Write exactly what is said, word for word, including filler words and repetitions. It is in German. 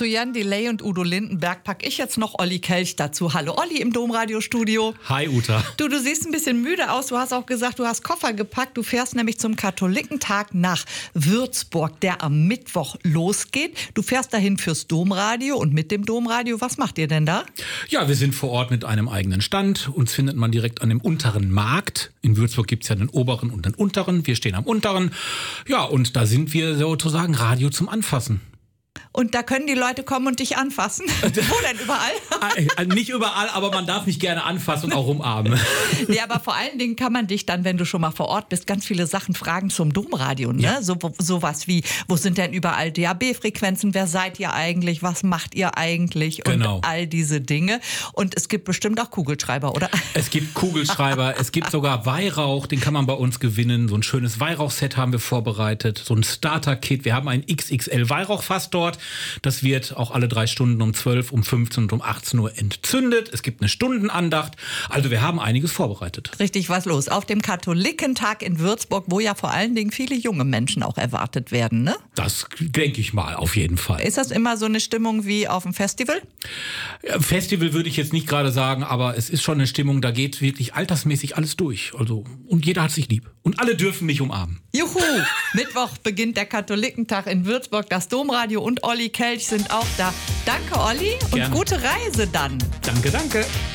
Zu Jan Delay und Udo Lindenberg packe ich jetzt noch Olli Kelch dazu. Hallo Olli im Domradiostudio. Hi Uta. Du, du siehst ein bisschen müde aus. Du hast auch gesagt, du hast Koffer gepackt. Du fährst nämlich zum Katholikentag nach Würzburg, der am Mittwoch losgeht. Du fährst dahin fürs Domradio und mit dem Domradio. Was macht ihr denn da? Ja, wir sind vor Ort mit einem eigenen Stand. Uns findet man direkt an dem unteren Markt. In Würzburg gibt es ja den oberen und den unteren. Wir stehen am unteren. Ja, und da sind wir sozusagen Radio zum Anfassen. Und da können die Leute kommen und dich anfassen? Wo denn überall? Nicht überall, aber man darf mich gerne anfassen und auch umarmen. Ja, aber vor allen Dingen kann man dich dann, wenn du schon mal vor Ort bist, ganz viele Sachen fragen zum Domradio. Ne? Ja. So, sowas wie, wo sind denn überall D A B-Frequenzen? Wer seid ihr eigentlich? Was macht ihr eigentlich? Und genau. all diese Dinge. Und es gibt bestimmt auch Kugelschreiber, oder? Es gibt Kugelschreiber, es gibt sogar Weihrauch, den kann man bei uns gewinnen. So ein schönes Weihrauchset haben wir vorbereitet. So ein Starter-Kit. Wir haben ein X X L-Weihrauchfass dort. Das wird auch alle drei Stunden um zwölf, um fünfzehn und um achtzehn Uhr entzündet. Es gibt eine Stundenandacht. Also wir haben einiges vorbereitet. Richtig was los. Auf dem Katholikentag in Würzburg, wo ja vor allen Dingen viele junge Menschen auch erwartet werden, ne? Das denke ich mal, auf jeden Fall. Ist das immer so eine Stimmung wie auf dem Festival? Ja, Festival würde ich jetzt nicht gerade sagen, aber es ist schon eine Stimmung, da geht wirklich altersmäßig alles durch. Also, und jeder hat sich lieb. Und alle dürfen mich umarmen. Juhu! Mittwoch beginnt der Katholikentag in Würzburg. Das Domradio und Olli Kelch sind auch da. Danke, Olli, und Gerne. Gute Reise dann. Danke, danke.